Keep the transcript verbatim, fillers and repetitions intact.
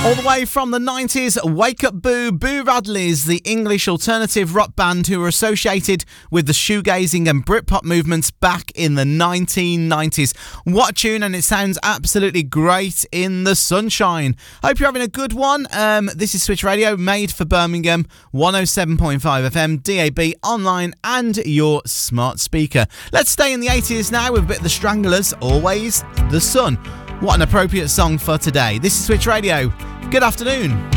All the way from the nineties, Wake Up Boo, Boo Radleys, the English alternative rock band who were associated with the shoegazing and Britpop movements back in the nineteen nineties. What a tune, and it sounds absolutely great in the sunshine. Hope you're having a good one. Um, this is Switch Radio, made for Birmingham, one oh seven point five F M, D A B, online and your smart speaker. Let's stay in the eighties now with a bit of the Stranglers, Always the Sun. What an appropriate song for today. This is Switch Radio. Good afternoon.